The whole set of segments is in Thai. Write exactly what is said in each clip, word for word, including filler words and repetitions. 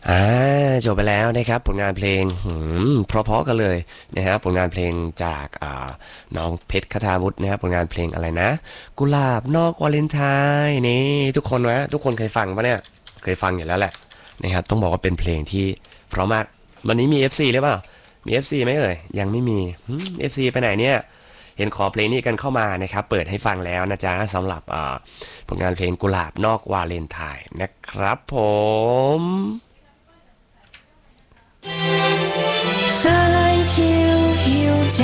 อ่าจบไปแล้วนะครับผลงานเพลงหืมเพราะๆกันเลยนะฮะผลงานเพลงจากอ่าน้องเพชรคทาวุฒินะครับผลงานเพลงอะไรนะกุหลาบนอกวาเลนไทน์นี่ทุกคนวะทุกคนเคยฟังปะเนี่ยเคยฟังอยู่แล้วแหละนะครับต้องบอกว่าเป็นเพลงที่เพราะมากวันนี้มี เอฟ ซี หรือเปล่ามี เอฟ ซี ไหมเอ่ยยังไม่มีหืม เอฟ ซี ไปไหนเนี่ยเห็นขอเพลงนี้กันเข้ามานะครับเปิดให้ฟังแล้วนะจ๊ะสำหรับอ่าผลงานเพลงกุหลาบนอกวาเลนไทน์นะครับผม沙冷潮囂ใจ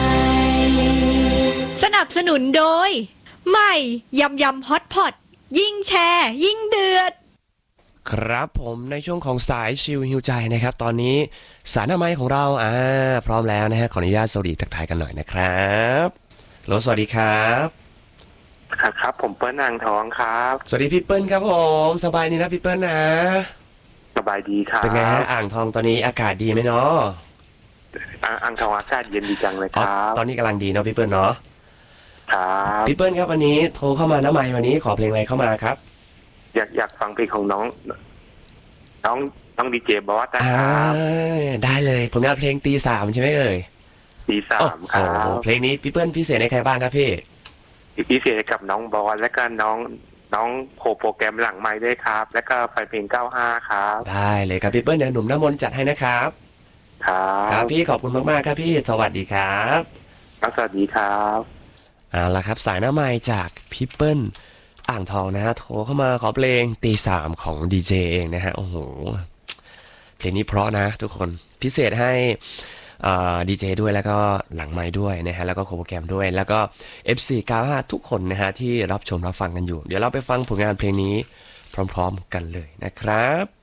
สนับสนุนโดยใหม่ยำยำฮอตพอตยิ่งแชร์ยิ่งเดือดครับผมในช่วงของสายชิลฮิวใจนะครับตอนนี้สารหน้าไม้ของเราอ่าพร้อมแล้วนะฮะขออนุญาตสวัสดีทักทายกันหน่อยนะครับโหลสวัสดีครับครับครับผมเปิ้ลอ่างทองครับสวัสดีพี่เปิ้ลครับผมสบายดีนะพี่เปิ้ลนะสบายดีครับเป็นไงฮะอ่างทองตอนนี้อากาศดีไหมเนาะอ่าอ่างทองอากาศเย็นดีจังเลยอ๋อครับตอนนี้กำลังดีเนาะพี่เปิ้ลเนาะครับพี่เปิ้ลครับวันนี้โทรเข้ามาหน้าไมค์วันนี้ขอเพลงอะไรเข้ามาครับอยากอยากฟังเพลงของน้อง น้องน้องดีเจบอสนะอ่าครับได้เลยผลงานเพลงตีสามใช่ไหมเอ่ยปีสามคโอ้รัโหบเพลงนี้พี่เปิ้ลพิเศษในใครบ้างครับพี่พิเศษกับน้องบอสและก็น้องน้องโคโปรแกรมหลังไม้ด้วยครับ และก็ไฟเพลงเก้าห้าครับได้เลยครับพี่เปิ้ลเดี๋ยวหนุ่มน้ำมนต์จัดให้นะครับครัครับบพี่ขอบคุณมากๆครับพี่สวัสดีครับสวัสดีครับเอาละครับสายหน้าไมค์จากพี่เปิ้ลอ่างทองนะฮะโทรเข้ามาขอเพลงตีสามของดีเจเองนะฮะโอ้โหเพลงนี้เพราะนะทุกคนพิเศษให้ดีเจด้วยแล้วก็หลังไมค์ด้วยนะฮะแล้วก็โคโปรแกรมด้วยแล้วก็ เอฟ ซี เก้าสิบห้าทุกคนนะฮะที่รับชมรับฟังกันอยู่เดี๋ยวเราไปฟังผลงานเพลงนี้พร้อมๆกันเลยนะครับ